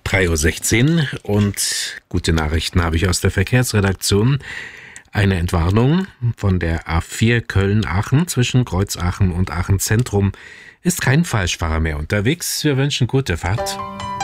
3:16 Uhr und gute Nachrichten habe ich aus der Verkehrsredaktion. Eine Entwarnung von der A4 Köln-Aachen zwischen Kreuzaachen und Aachen Zentrum ist kein Falschfahrer mehr unterwegs. Wir wünschen gute Fahrt.